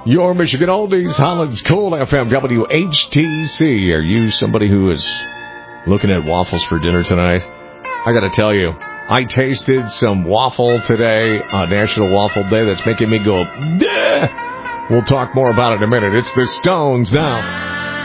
Your Michigan Oldies, Holland's Cool FM, WHTC. Are you somebody who is looking at waffles for dinner tonight? I got to tell you, I tasted some waffle today on National Waffle Day that's making me go, duh! We'll talk more about it in a minute. It's the Stones now.